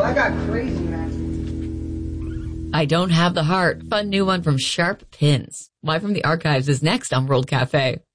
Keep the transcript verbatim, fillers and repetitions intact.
I got crazy, man. I Don't Have the Heart. Fun new one from Sharp Pins. Live from the archives is next on World Cafe.